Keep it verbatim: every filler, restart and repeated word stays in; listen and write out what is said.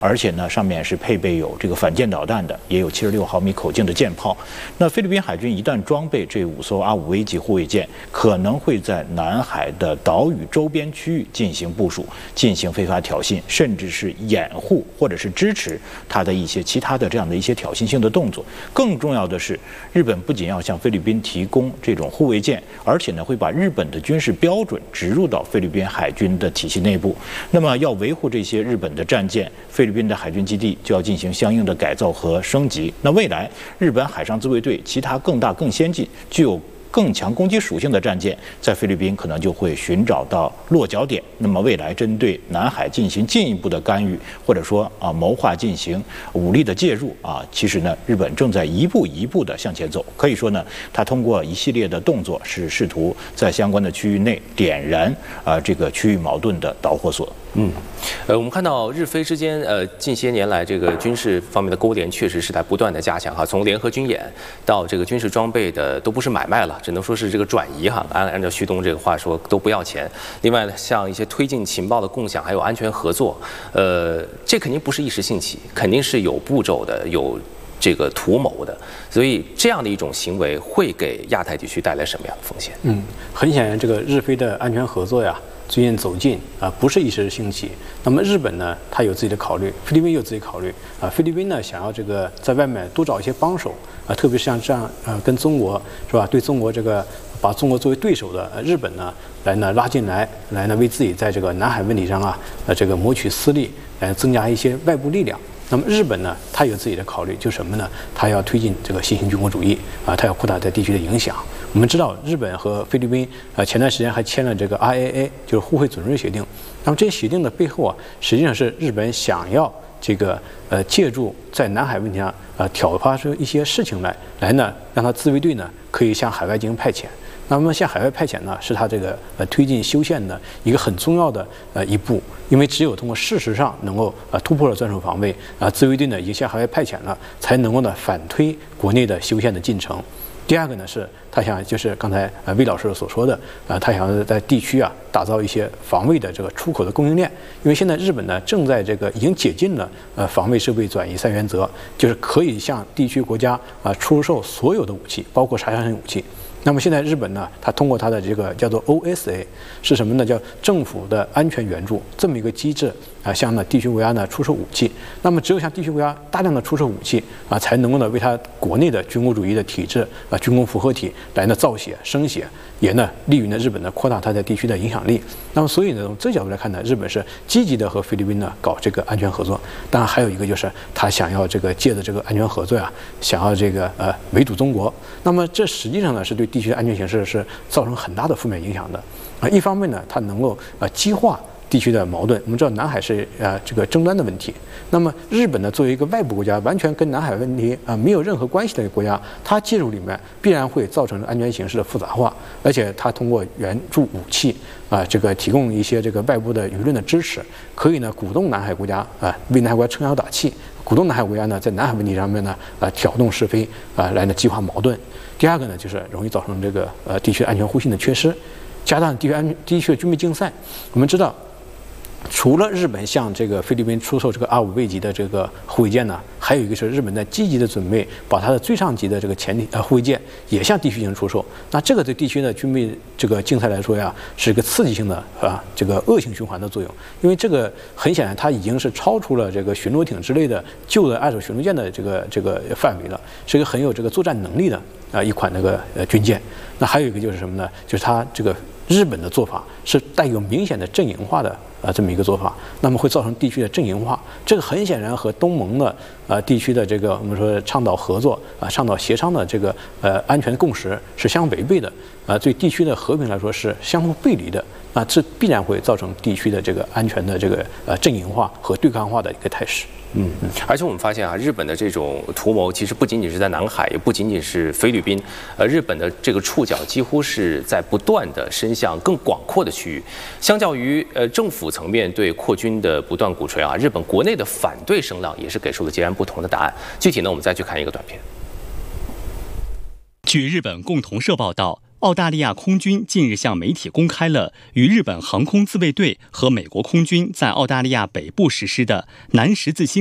而且呢，上面是配备有这个反舰导弹的，也有七十六毫米口径的舰炮。那菲律宾海军一旦装备这五艘阿五 V 级护卫舰，可能会在南海的岛屿周边区域进行部署，进行非法挑衅，甚至是掩护或者是支持它的一些其他的这样的一些挑衅性的动作。更重要的是，日本不仅要向菲律宾提供这种护卫舰，而且呢会把日本的军事标准植入到菲律宾海军的体系内部。那么要维护这些日本的战舰，菲律宾的海军基地就要进行相应的改造和升级。那未来日本海上自卫队其他更大、更先进、具有更强攻击属性的战舰，在菲律宾可能就会寻找到落脚点。那么未来针对南海进行进一步的干预，或者说啊谋划进行武力的介入啊，其实呢，日本正在一步一步的向前走。可以说呢，它通过一系列的动作，是试图在相关的区域内点燃啊这个区域矛盾的导火索。 嗯，呃，我们看到日菲之间，呃，近些年来这个军事方面的勾连确实是在不断的加强哈，从联合军演到这个军事装备的都不是买卖了，只能说是这个转移哈。按按照旭东这个话说，都不要钱。另外呢，像一些推进情报的共享，还有安全合作，呃，这肯定不是一时兴起，肯定是有步骤的，有这个图谋的。所以这样的一种行为会给亚太地区带来什么样的风险？ 嗯，很显然，这个日菲的安全合作呀，最近走近啊、呃，不是一时兴起。那么日本呢，它有自己的考虑；菲律宾有自己考虑啊、呃。菲律宾呢，想要这个在外面多找一些帮手啊、呃，特别是像这样呃，跟中国是吧？对中国这个把中国作为对手的、呃、日本呢，来呢拉进来，来呢为自己在这个南海问题上啊，呃这个谋取私利，来增加一些外部力量。那么日本呢，它有自己的考虑，就是什么呢？它要推进这个新型军国主义啊，它要扩大在地区的影响。我们知道，日本和菲律宾啊，前段时间还签了这个 R A A， 就是互惠准入协定。那么这些协定的背后啊，实际上是日本想要这个呃借助在南海问题上呃挑发出一些事情来，来呢让它自卫队呢可以向海外进行派遣。那么向海外派遣呢，是它这个呃推进修宪的一个很重要的呃一步，因为只有通过事实上能够呃突破了专守防卫啊、呃，自卫队呢已经向海外派遣了，才能够呢反推国内的修宪的进程。第二个呢是他想就是刚才呃魏老师所说的啊、呃，他想在地区啊打造一些防卫的这个出口的供应链，因为现在日本呢正在这个已经解禁了呃防卫设备转移三原则，就是可以向地区国家啊、呃、出售所有的武器，包括杀伤性武器。那么现在日本呢，它通过它的这个叫做 O S A 是什么呢？叫政府的安全援助这么一个机制啊，向呢地区国家呢出售武器。那么只有向地区国家大量的出售武器啊，才能够呢为它国内的军国主义的体制啊、军工复合体来呢造血生血，也呢利于呢日本呢扩大它在地区的影响力。那么所以呢，从这角度来看呢，日本是积极的和菲律宾呢搞这个安全合作。当然还有一个就是他想要这个借着这个安全合作呀、啊，想要这个呃围堵中国。那么这实际上呢是对地区的安全形势是造成很大的负面影响的啊。一方面呢，它能够呃激化地区的矛盾。我们知道南海是呃这个争端的问题，那么日本呢作为一个外部国家，完全跟南海问题啊、呃、没有任何关系的一个国家，它介入里面必然会造成安全形势的复杂化，而且它通过援助武器啊、呃、这个提供一些这个外部的舆论的支持，可以呢鼓动南海国家啊、呃、为南海国家撑腰打气，鼓动南海国家呢在南海问题上面呢啊、呃、挑动是非啊、呃、来呢激化矛盾。第二个呢，就是容易造成这个呃地区安全互信的缺失，加大地区安地区的军备竞赛。我们知道，除了日本向这个菲律宾出售这个 R 五 卫级的这个护卫舰呢，还有一个是日本在积极的准备把它的最上级的这个潜艇呃护卫舰也向地区进行出售。那这个对地区的军备这个竞赛来说呀，是一个刺激性的啊这个恶性循环的作用。因为这个很显然它已经是超出了这个巡逻艇之类的旧的二手巡逻舰的这个这个范围了，是一个很有这个作战能力的啊一款那个呃军舰。那还有一个就是什么呢？就是它这个日本的做法是带有明显的阵营化的啊这么一个做法，那么会造成地区的阵营化。这个很显然和东盟的啊地区的这个我们说倡导合作啊倡导协商的这个呃安全共识是相违背的啊，对地区的和平来说是相互背离的啊，这必然会造成地区的这个安全的这个呃阵营化和对抗化的一个态势。 嗯嗯，而且我们发现啊，日本的这种图谋其实不仅仅是在南海，也不仅仅是菲律宾，呃，日本的这个触角几乎是在不断的伸向更广阔的区域。相较于呃政府层面对扩军的不断鼓吹啊，日本国内的反对声浪也是给出了截然不同的答案。具体呢，我们再去看一个短片。 据日本共同社报道， 澳大利亚空军近日向媒体公开了与日本航空自卫队和美国空军在澳大利亚北部实施的南十字星